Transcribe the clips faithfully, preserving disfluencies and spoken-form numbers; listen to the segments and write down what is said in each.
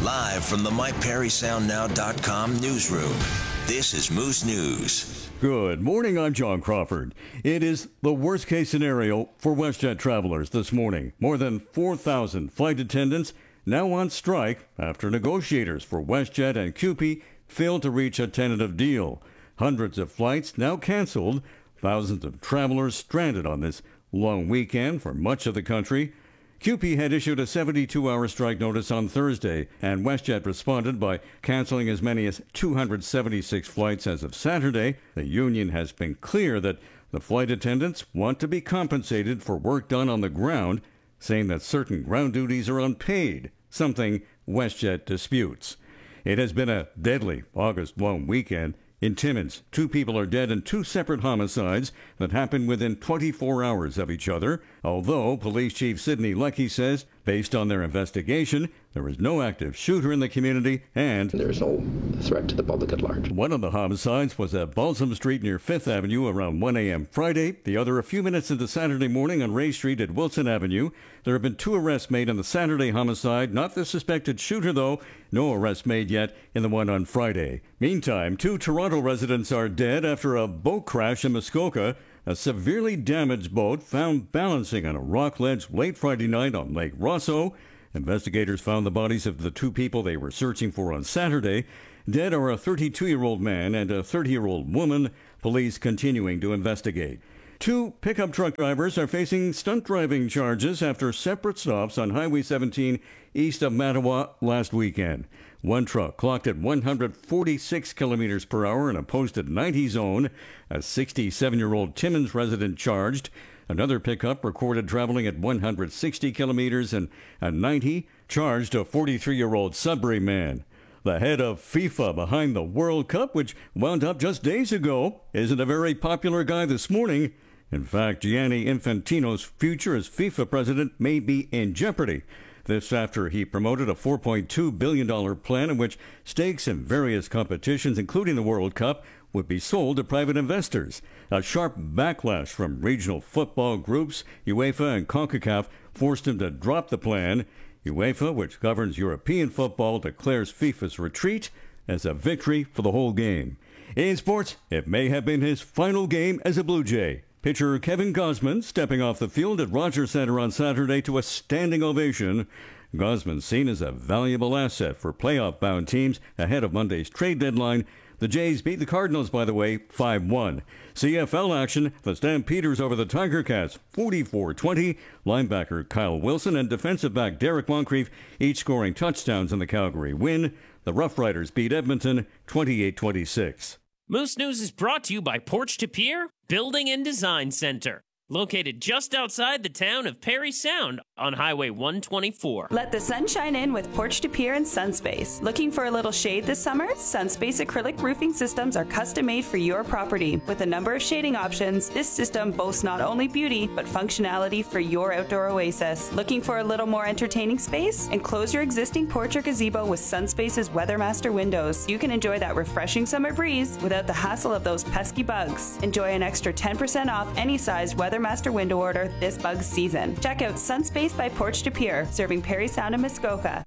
Live from the my perry sound now dot com newsroom, this is Moose News. Good morning, I'm John Crawford. It is the worst-case scenario for WestJet travelers this morning. More than four thousand flight attendants now on strike after negotiators for WestJet and C U P E failed to reach a tentative deal. Hundreds of flights now canceled, thousands of travelers stranded on this long weekend for much of the country. C U P E had issued a seventy-two hour strike notice on Thursday, and WestJet responded by canceling as many as two hundred seventy-six flights as of Saturday. The union has been clear that the flight attendants want to be compensated for work done on the ground, saying that certain ground duties are unpaid, something WestJet disputes. It has been a deadly August long weekend. In Timmins, two people are dead in two separate homicides that happened within twenty-four hours of each other, although Police Chief Sidney Leckie says, based on their investigation, there is no active shooter in the community and there's no threat to the public at large. One of the homicides was at Balsam Street near Fifth Avenue around one a.m. Friday. The other a few minutes into Saturday morning on Ray Street at Wilson Avenue. There have been two arrests made in the Saturday homicide. Not the suspected shooter, though. No arrests made yet in the one on Friday. Meantime, two Toronto residents are dead after a boat crash in Muskoka. A severely damaged boat found balancing on a rock ledge late Friday night on Lake Rosso. Investigators found the bodies of the two people they were searching for on Saturday. Dead are a thirty-two-year-old man and a thirty-year-old woman. Police continuing to investigate. Two pickup truck drivers are facing stunt driving charges after separate stops on Highway seventeen east of Mattawa last weekend. One truck clocked at one hundred forty-six kilometers per hour in a posted ninety zone. A sixty-seven-year-old Timmins resident charged. Another pickup recorded traveling at one hundred sixty kilometers and at ninety, charged a forty-three-year-old Sudbury man. The head of FIFA behind the World Cup, which wound up just days ago, isn't a very popular guy this morning. In fact, Gianni Infantino's future as FIFA president may be in jeopardy. This after he promoted a four point two billion dollars plan in which stakes in various competitions, including the World Cup, would be sold to private investors. A sharp backlash from regional football groups, UEFA and CONCACAF, forced him to drop the plan. UEFA, which governs European football, declares FIFA's retreat as a victory for the whole game. In sports, it may have been his final game as a Blue Jay. Pitcher Kevin Gausman stepping off the field at Rogers Centre on Saturday to a standing ovation. Gausman seen as a valuable asset for playoff-bound teams ahead of Monday's trade deadline. The Jays beat the Cardinals, by the way, five one. C F L action, the Stampeders over the Tiger Cats, forty-four twenty. Linebacker Kyle Wilson and defensive back Derek Moncrief each scoring touchdowns in the Calgary win. The Rough Riders beat Edmonton twenty-eight twenty-six. Moose News is brought to you by Porch to Pier Building and Design Center, located just outside the town of Perry Sound on Highway one twenty-four. Let the sun shine in with Porch to Pier and Sunspace. Looking for a little shade this summer? Sunspace acrylic roofing systems are custom made for your property. With a number of shading options, this system boasts not only beauty, but functionality for your outdoor oasis. Looking for a little more entertaining space? Enclose your existing porch or gazebo with Sunspace's Weathermaster windows. You can enjoy that refreshing summer breeze without the hassle of those pesky bugs. Enjoy an extra ten percent off any size Weathermaster window order this bug season. Check out Sunspace by Porch to Pier, serving Perry Sound and Muskoka.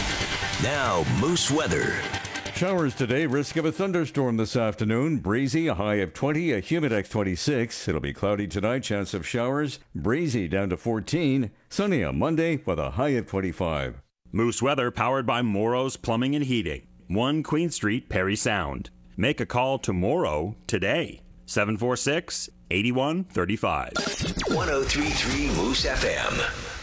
Now, Moose weather. Showers today, risk of a thunderstorm this afternoon. Breezy, a high of twenty, a Humidex twenty-six. It'll be cloudy tonight, chance of showers. Breezy down to fourteen. Sunny on Monday with a high of twenty-five. Moose weather powered by Morrow's Plumbing and Heating. one Queen Street, Perry Sound. Make a call to Morrow today. seven four six, eight one three five. one oh three point three Moose F M.